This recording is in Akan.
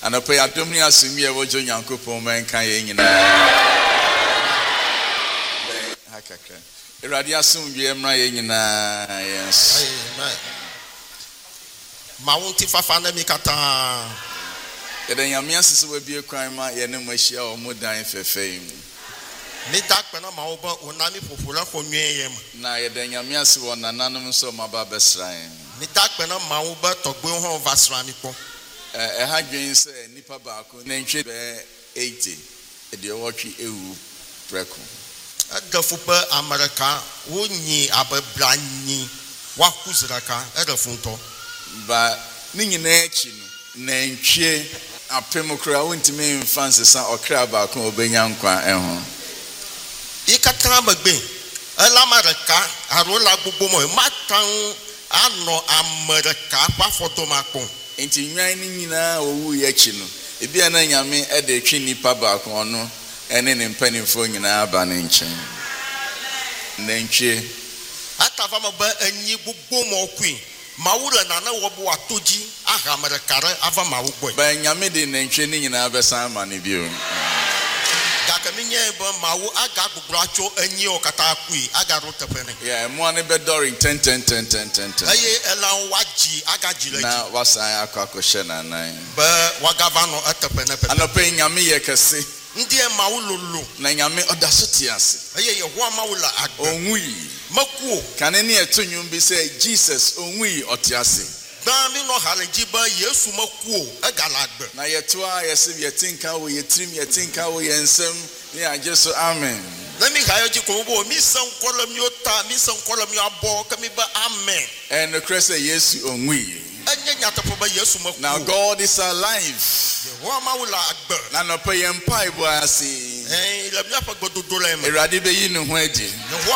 Anɔpa yi adom ne asomdwoe a wɔgye Onyankopɔn ma nka yɛn nyinaa. Ha kakra. Awurade asomdwoe mmra yɛn nyinaa. Yes. Amen. Ma wonti fafa na mi kata. Yɛda Nyame ase sɛ wabie kwan ma yɛne mo ahyia wɔ mo dan fɛfɛ yi mu. Ni dakpe na ma wo ba onami popula ko nwen yem. Na yɛda Nyame ase wɔ nananom nso ma ba bɛsra yɛn. Ni dakpe na ma wo ba togbe ho vasra mi po. Ɛha dwen sɛ nipa baako na ntwe bɛ 80 ɛde wɔtwe ewu prɛko. Agafupa America wonyi ababranyi wa kuzraka erefunto. Ba ne nyinaa akyi no na ntwe apem kora wontimi mfa nsesa ɔkra baako obenya nkwa ɛho. Ikatra magbe ela America arola gbogbo mo matan ano America kwa fotomakon. Enti nwan ni nyinaa owu ye akyi no ebi ana Nyame ɛde twe nipa baako ɔno ɛne ne mpanimfo nyinaa ba ne nkyɛn. Na ntwe Atava maba anyi gbogbo mo kwin mawura na na wo bo atoji aha America ava mawo boy. Ba Nyame de ne ntwe ni nyinaa bɛsan ma ne bio. Gakaminye ba mawo aga gbogracho anyi okata akui aga rotepene. Yeah, mo ane be doring 10. Aye elan waji aga jileji. Na wasan akwakohye na nan. Ba wagavano atepene pe. Anope Nyame ye kese. Ndie mawo lolo. Na Nyame odaso tiase. Aye ye ho mawula agbe. Onwui. Makuo. Kane ne etonwum bi say Jesus onwui otiase. Na mi no haleji ba Yesu makuo egalagbe. Na yetoa yese yetinka wo yetrim yetinka wo yensem ne agye so amen. Na mi hayoji ko bo mi san kolam yota mi san kolam yo abo ka mi ba amen. And the Christ Yesu onwui. Anya nyatapo ba Yesu makuo. Now God is alive. Ho mawula agbe. Na no pay empire bo ase. La mi apa gododole me. Erade be yi ne ho adi.